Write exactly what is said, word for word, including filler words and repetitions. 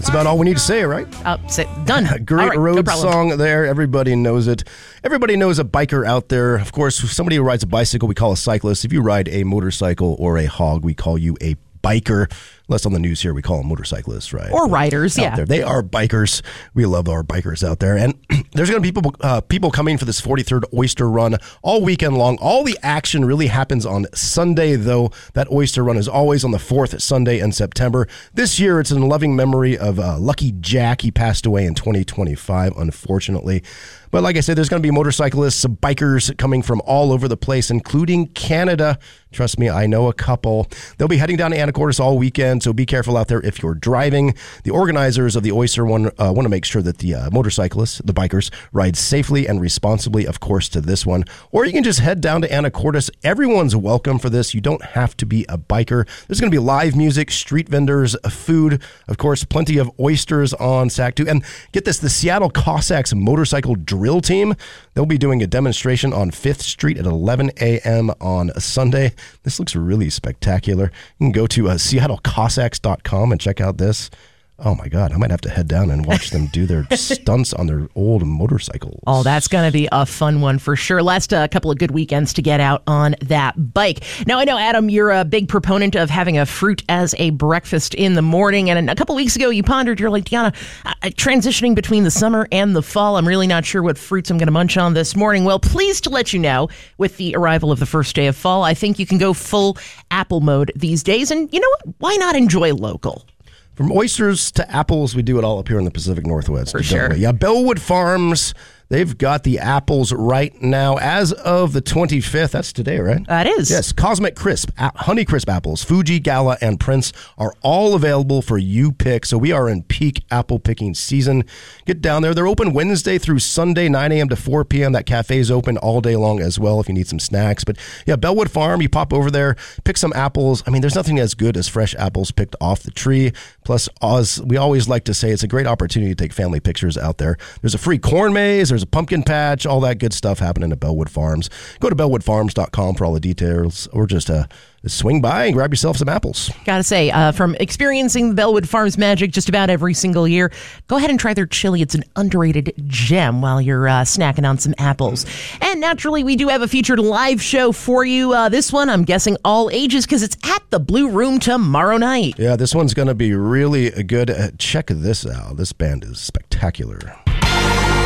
That's about all we need to say, right? Uh, say, done. Great All right, road no problem. song there. Everybody knows it. Everybody knows a biker out there. Of course, somebody who rides a bicycle, we call a cyclist. If you ride a motorcycle or a hog, we call you a biker. Less on the news here, we call them motorcyclists, right? Or But riders, out yeah. there. They are bikers. We love our bikers out there. And there's going to be people, uh, people coming for this forty-third Oyster Run all weekend long. All the action really happens on Sunday, though. That Oyster Run is always on the fourth Sunday in September. This year, it's in loving memory of uh, Lucky Jack. He passed away in twenty twenty-five, unfortunately. But like I said, there's going to be motorcyclists, bikers coming from all over the place, including Canada. Trust me, I know a couple. They'll be heading down to Anacortes all weekend, so be careful out there if you're driving. The organizers of the Oyster One uh, want to make sure that the uh, motorcyclists, the bikers, ride safely and responsibly, of course, to this one. Or you can just head down to Anacortes. Everyone's welcome for this. You don't have to be a biker. There's going to be live music, street vendors, food, of course, plenty of oysters on S A C two. And get this, the Seattle Cossacks motorcycle drill team, they'll be doing a demonstration on fifth Street at eleven a.m. on Sunday. This looks really spectacular. You can go to uh, seattle cossacks dot com and check out this. Oh my God, I might have to head down and watch them do their stunts on their old motorcycles. Oh, that's going to be a fun one for sure. Last a uh, couple of good weekends to get out on that bike. Now, I know, Adam, you're a big proponent of having a fruit as a breakfast in the morning. And a couple weeks ago, you pondered, you're like, Deanna, uh, transitioning between the summer and the fall, I'm really not sure what fruits I'm going to munch on this morning. Well, pleased to let you know, with the arrival of the first day of fall, I think you can go full apple mode these days. And you know what? Why not enjoy local? From oysters to apples, we do it all up here in the Pacific Northwest. For don't sure. we? Yeah, Bellwood Farms, they've got the apples right now. As of the twenty-fifth, that's today, right? That is. Yes, Cosmic Crisp, a- Honey Crisp apples, Fuji, Gala, and Prince are all available for you pick. So we are in peak apple picking season. Get down there. They're open Wednesday through Sunday, nine a.m. to four p.m. That cafe's open all day long as well if you need some snacks. But yeah, Bellwood Farm, you pop over there, pick some apples. I mean, there's nothing as good as fresh apples picked off the tree. Plus, as we always like to say, it's a great opportunity to take family pictures out there. There's a free corn maze, there's a pumpkin patch, all that good stuff happening at Bellwood Farms. Go to bellwood farms dot com for all the details, or just uh, swing by and grab yourself some apples. Gotta say, uh, from experiencing the Bellwood Farms magic just about every single year, go ahead and try their chili. It's an underrated gem while you're uh, snacking on some apples. And naturally, we do have a featured live show for you. Uh, this one, I'm guessing all ages, because it's at the Blue Room tomorrow night. Yeah, this one's going to be really good. Uh, check this out. This band is spectacular.